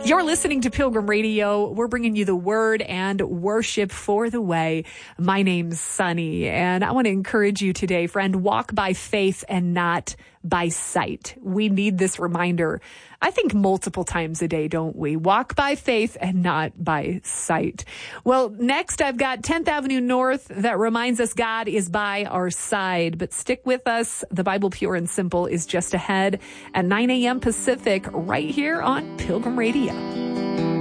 You're listening to Pilgrim Radio. We're bringing you the word and worship for the way. My name's Sunny, and I want to encourage you today, friend, walk by faith and not by sight. We need this reminder, I think, multiple times a day, don't we? Walk by faith and not by sight. Well, next I've got 10th Avenue North that reminds us God is by our side. But stick with us. The Bible Pure and Simple is just ahead at 9 a.m. Pacific right here on Pilgrim Radio.